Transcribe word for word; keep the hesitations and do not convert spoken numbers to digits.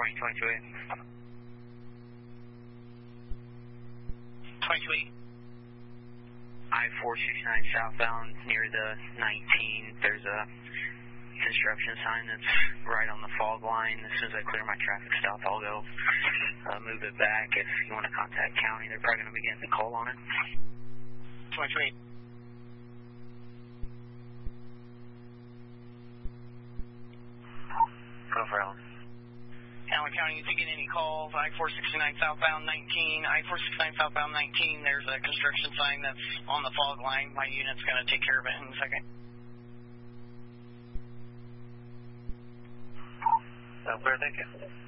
twenty, twenty-two eight. twenty-two eight. I four sixty-nine southbound near the nineteen. There's a construction sign that's right on the fog line. As soon as I clear my traffic stop, I'll go uh, move it back. If you want to contact county, they're probably going to be getting the call on it. twenty-two eight. Go for Allen. Allen County, if you get any calls, I four sixty-nine southbound nineteen, I four sixty-nine southbound nineteen, there's a construction sign that's on the fog line. My unit's going to take care of it in a second. Sounds fair, thank you.